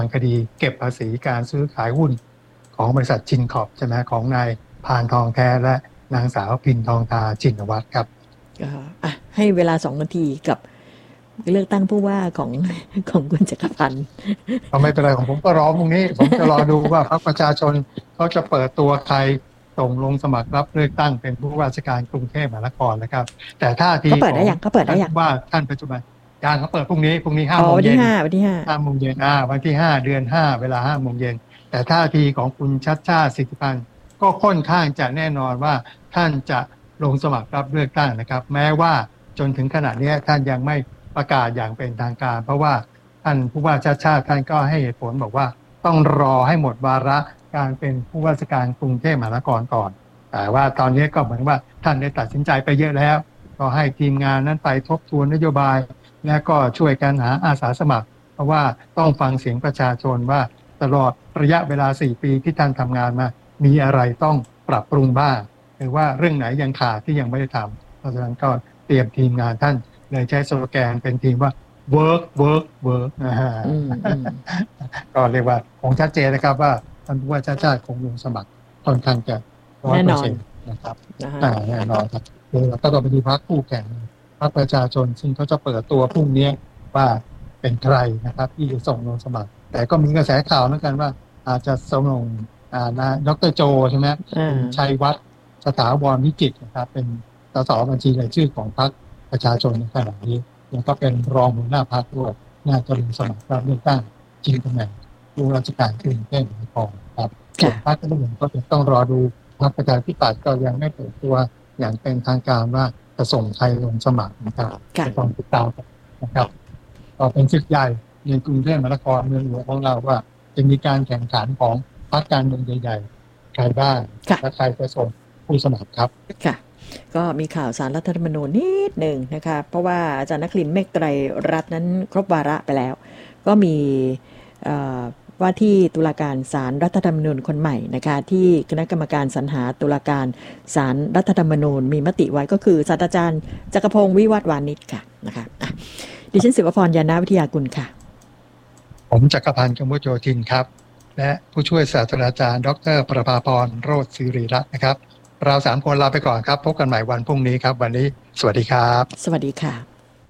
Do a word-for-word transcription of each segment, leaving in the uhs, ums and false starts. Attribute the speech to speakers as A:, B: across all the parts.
A: คดีเก็บภาษีการซื้อขายหุ้นของบริษัทชินคอร์ปใช่ไหมของนายพานทองแท้และนางสาวพินทองทาชินวัตรครับ
B: อ่ะให้เวลาสองนาทีกับเลือกตั้งผู้ว่าของของคุณจักรพันธ์
A: ก็ไม่เป็นไรของผมก็รอพรุ่งนี้ผมจะรอดูว่าพรรคประชาชนเขาจะเปิดตัวใครส่งลงสมัครรับเลือกตั้งเป็นผู้ว่าราชการกรุงเทพมหานครนะครับแต่ท่าที
B: เขาเปิดได้ยังเขาเปิดได้ยัง
A: ว่าท่านปัจจุบันยังเขาเปิดพรุ่งนี้พรุ่งนี้ห้าโมงเย็น
B: วันที่ห้า
A: ห้าโมงเย็นอ่าวันที่ห้าเดือนห้าเวลาห้าโมงเย็นแต่ท่าทีของคุณชัชชาติสิทธิพันธ์ก็ค่อนข้างจะแน่นอนว่าท่านจะลงสมัครรับเลือกตั้งนะครับแม้ว่าจนถึงขณะนี้ท่านยังไม่ประกาศอย่างเป็นทางการเพราะว่าท่านผู้ว่าชัชชาติท่านก็ให้เหตุผลบอกว่าต้องรอให้หมดวาระการเป็นผู้ว่าราชการกรุงเทพมหานครก่อนแต่ว่าตอนนี้ก็เหมือนว่าท่านได้ตัดสินใจไปเยอะแล้วก็ให้ทีมงานนั้นไปทบทวนนโยบายและก็ช่วยกันหาอาสาสมัครเพราะว่าต้องฟังเสียงประชาชนว่าตลอดระยะเวลาสี่ปีที่ท่านทำงานมามีอะไรต้องปรับปรุงบ้างหรือว่าเรื่องไหนยังขาดที่ยังไม่ได้ทำเพราะฉะนั้นก็เตรียมทีมงานท่านเลยใช้สโลแกนเป็นทีมว่า work work work นะฮะก็เรียกว่าคงชัดเจนนะครับว่าท่านผู้ว่าชาติชาติคงลงสมัครค่อนข้างจะร้อยเปอร์เซ็นต์นะครับแน่นอนครับแล้วก็ต้องไปดูพรรคคู่แข่งพรรคประชาชนซึ่งเขาจะเปิดตัวพรุ่งนี้ว่าเป็นใครนะครับที่จะส่งลงสมัครแต่ก็มีกระแสข่าวเหมือนกันว่าอาจจะส่งอ่านะดร.โจใช่ไหมชัยวัฒน์สถาวรวิจิตรนะครับเป็นสสบัญชีรายชื่อของพรรคประชาชนในขณะนี้แล้วก็เป็นรองหัวหน้าพรรคด้วยน่าจะลงสมัครรับเลือกตั้งจริงตำแหน่งผู้ราชการกรุงเทพมหานครครับส่วนพรรคอื่นก็จะต้องรอดูพรรคประชาธิปัตย์ก็ยังไม่เปิดตัวอย่างเป็นทางการว่าจะส่งใครลงสมัครนะครับต้องติดตามนะครับก็เป็นศึกใหญ่ในกรุงเทพมหานครเมืองหลวงของเราว่าจะมีการแข่งขันของพรรคการเมืองใหญ่ๆใครบ้างและใครจะส่งผู้สมัครครับ
B: ค่ะก็มีข่าวสารรัฐธรรมนูญนิดหนึ่งนะคะเพราะว่าอาจารย์นครินทร์เมฆไตรรัตน์นั้นครบวาระไปแล้วก็มีว่าที่ตุลาการศาลรัฐธรรมนูญคนใหม่นะคะที่คณะกรรมการสรรหาตุลาการศาลรัฐธรรมนูญมีมติไว้ก็คือศาสตราจารย์จักรพงศ์วิวัฒน์วานิชค่ะนะคะอ่ะดิฉันศิวพรยานาวิทยากุลค่ะ
A: ผมจักรพันธ์กมลโยธินครับและผู้ช่วยศาสตราจารย์ดร.ประภาพรโรจน์ศิริรัตน์นะครับเราสามคนลาไปก่อนครับพบกันใหม่วันพรุ่งนี้ครับวันนี้สวัสดีครับ
B: สวัสดีค่ะ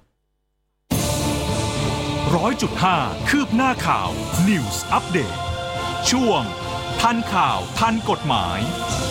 C: ร้อยจุดห้าคืบหน้าข่าว News Update ช่วงทันข่าวทันกฎหมาย